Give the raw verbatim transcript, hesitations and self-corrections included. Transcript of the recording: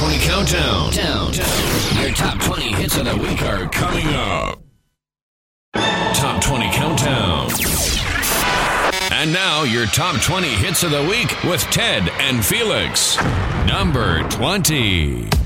twenty Countdown. Down, down. Your top twenty hits of the week are coming up. Top twenty Countdown. And now, your top twenty hits of the week with Ted and Felix. Number twenty.